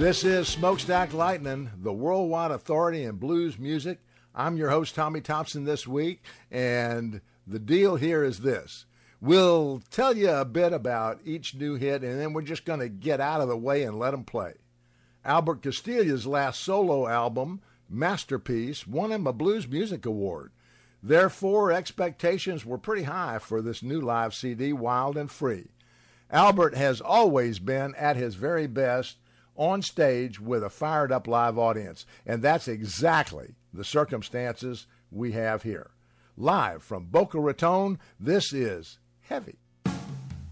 This is Smokestack Lightning, the worldwide authority in blues music. I'm your host, Tommy Thompson, this week, and the deal here is this. We'll tell you a bit about each new hit, and then we're just going to get out of the way and let them play. Albert Castilla's last solo album, Masterpiece, won him a Blues Music Award. Therefore, expectations were pretty high for this new live CD, Wild and Free. Albert has always been at his very best on stage with a fired-up live audience, and that's exactly the circumstances we have here. Live from Boca Raton, this is Heavy.